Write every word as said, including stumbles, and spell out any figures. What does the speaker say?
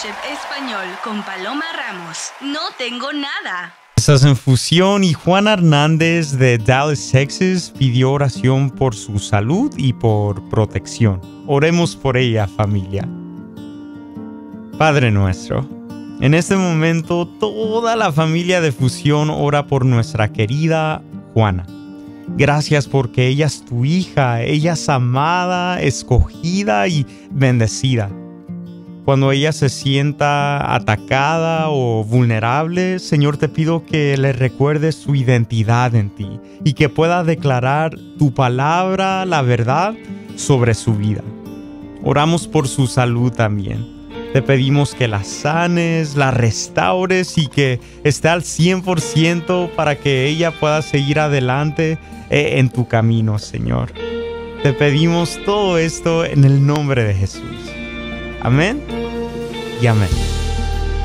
Fellowship Español con Paloma Ramos. No tengo nada. Estás en Fusión y Juana Hernández de Dallas, Texas, pidió oración por su salud y por protección. Oremos por ella, familia. Padre nuestro, en este momento toda la familia de Fusión ora por nuestra querida Juana. Gracias porque ella es tu hija, ella es amada, escogida y bendecida. Cuando ella se sienta atacada o vulnerable, Señor, te pido que le recuerdes su identidad en ti y que pueda declarar tu palabra, la verdad, sobre su vida. Oramos por su salud también. Te pedimos que la sanes, la restaures y que esté al cien por ciento para que ella pueda seguir adelante en tu camino, Señor. Te pedimos todo esto en el nombre de Jesús. Amén y amén.